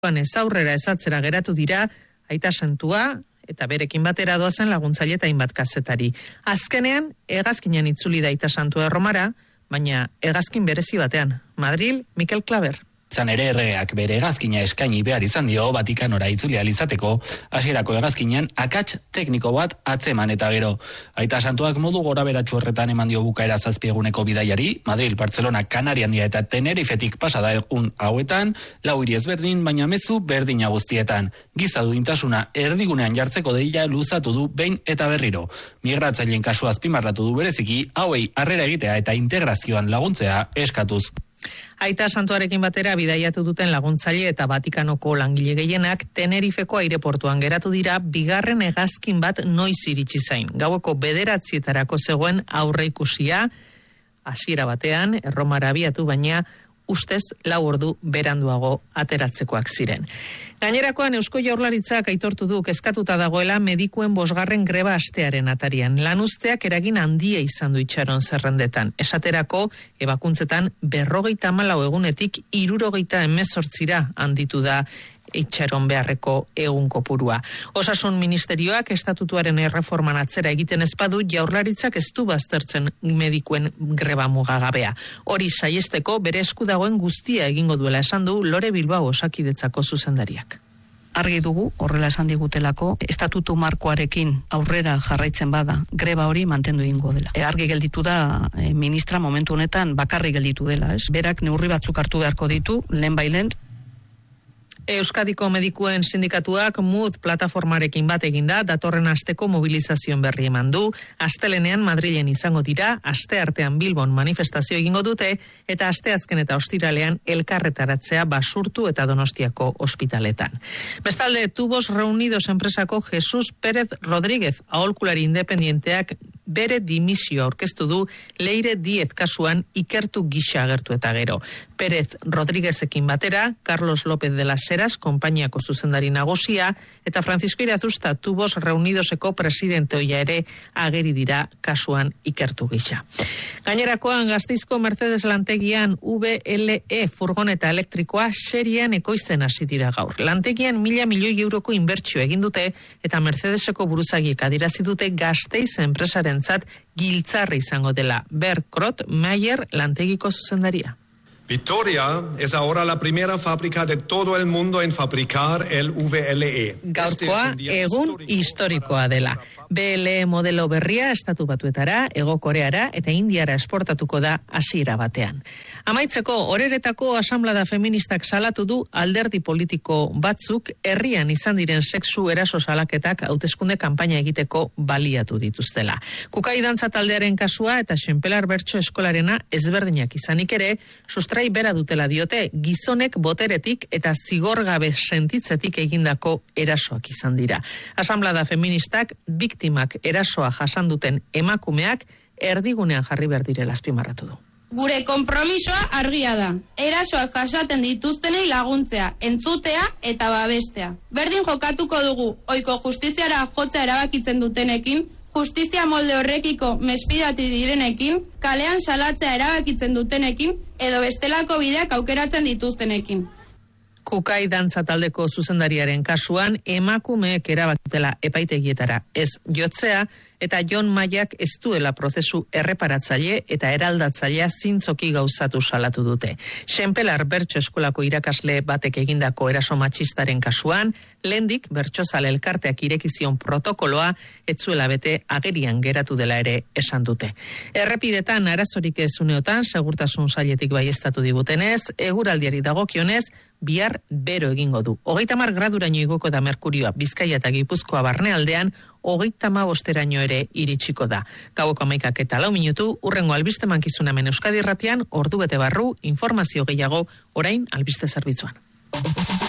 Ez aurrera ezatzera geratu dira Aita Santua eta berekin batera doazen laguntzaile eta hainbat kazetari. Azkenean, hegazkinean itzuli da Aita Santua Erromara, baina hegazkin berezi batean. Madril, Mikel Klaber. Zan ere erregeak bere hegazkina eskaini behar izan dio Vatikanora itzuli ahal izateko, hasierako hegazkinean akats tekniko bat atzeman eta gero. Aita Santuak modu goraberatsu horretan eman dio bukaera 7 eguneko bidaiari, Madrid, Barcelona, Kanari Handia eta Tenerifetik pasada egun hauetan, 4 hiri ezberdin, baina mezu berdina guztietan. Giza duintasuna erdigunean jartzeko deia luzatu du behin eta berriro. Migratzaileen kasua azpimarratu du bereziki, hauei harrera egitea eta integrazioan laguntzea eskatuz. Aita Santuarekin batera bidaiatu duten laguntzaile eta Vatikanoko langile gehienak Tenerifeko aireportuan geratu dira bigarren hegazkin bat noiz iritsi zain. Gaueko 9:00 zegoen aurreikusia, hasiera batean Erromara abiatu, baina ustez 4 ordu beranduago ateratzekoak ziren. Gainerakoan Eusko Jaurlaritzak aitortu du kezkatuta dagoela medikuen 5. greba astearen atarian. Lanuzteak eragin handia izan du itxaron zerrendetan. Esaterako, ebakuntzetan 54 egunetik 78 handitu da itxaron beharreko egun kopurua. Osasun Ministerioak estatutuaren erreforman atzera egiten ezpadu, Jaurlaritzak ez du baztertzen medikuen greba mugagabea. Hori saiesteko bere esku dagoen guztia egingo duela esan du Lore Bilbao Osakidetzako zuzendariak. Argi dugu, horrela esan digutelako, estatutu markoarekin aurrera jarraitzen bada, greba hori mantendu egingo dela. Argi gelditu da, ministra momentu honetan bakarrik gelditu dela, ez? Berak neurri batzuk hartu beharko ditu, lehenbailen. Euskadiko medikuen sindikatuak MUD plataformarekin bat eginda datorren asteko mobilizazioen berri eman du. Astelenean Madrilen izango dira, asteartean Bilbon manifestazio egingo dute eta asteazken eta ostiralean elkarretaratzea Basurtu eta Donostiako ospitaletan. Bestalde, Tubos Reunidos enpresako Jesus Pérez Rodríguez aholkulari independienteak bere dimisio aurkeztu du Leire Diez kasuan ikertu gisa agertu eta gero. Pérez Rodríguezekin batera, Carlos López de las Heras, konpainiako zuzendari nagusia, eta Francisco Irazusta Tubos Reunidoseko presidente oia ere ageri dira kasuan ikertu gisa. Gainerakoan Gasteizko Mercedes lantegian VLE furgoneta elektrikoa seriean ekoizten hasi dira gaur. Lantegian 1.000 milioi euroko inbertsio egin dute eta Mercedeseko buruzagiek adierazi dute Gasteiz enpresarentzat giltzarri izango dela. Berkrot Mayer lantegiko zuzendaria. Vitoria es ahora la primera fábrica de todo el mundo en fabricar el VLE. Gaurkoa egun historikoa dela. BLE modelo berria estatu batuetara, Hego Koreara eta Indiara esportatuko da hasiera batean. Amaitzeko, Oreretako asamblada feministak salatu du alderdi politiko batzuk herrian izan diren sexu eraso salaketak hauteskunde kanpaina egiteko baliatu dituztela. Kukai dantza taldearen kasua eta Xenpelar Bertso eskolarena ezberdinak izanik ere, sustrai bera dutela diote, gizonek boteretik eta zigorgabe sentitzetik egindako erasoak izan dira. Asamblada feministak biktimak erasoa jasan duten emakumeak erdigunean jarri behar direla azpimarratu du. Gure konpromisoa argia da. Erasoak jasaten dituztenei laguntzea, entzutea eta babestea. Berdin jokatuko dugu ohiko justiziara jotzea erabakitzen dutenekin, justizia molde horrekiko mesfidati direnekin, kalean salatzea erabakitzen dutenekin, edo bestelako bideak aukeratzen dituztenekin. Kukai dantza taldeko zuzendariaren kasuan emakumeek erabakitela epaitegietara ez jotzea eta Jon Maiak ez duela prozesu erreparatzaile eta eraldatzailea zintzoki gauzatu salatu dute. Xenpelar Bertso eskolako irakasle batek egindako eraso matxistaren kasuan, lehendik bertsozale elkarteak irekizion protokoloa ez zuela bete agerian geratu dela ere esan dute. Errepidetan arazorik ez uneotan, segurtasun sailetik baieztatu digutenez, eguraldiari dagokionez, bihar bero egingo du. 30 graduraino igoko da merkurioa Bizkaia eta Gipuzkoa barnealdean, 35 ere iritsiko da. Gaueko 11:04, urrengo albiste mankizuna hemen Euskadi Irratian, ordu bete barru, informazio gehiago, orain albiste zerbitzuan.